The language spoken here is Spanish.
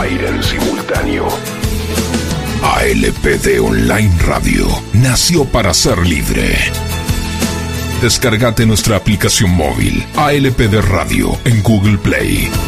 aire en simultáneo. ALPD Online Radio nació para ser libre. Descárgate nuestra aplicación móvil ALPD Radio en Google Play.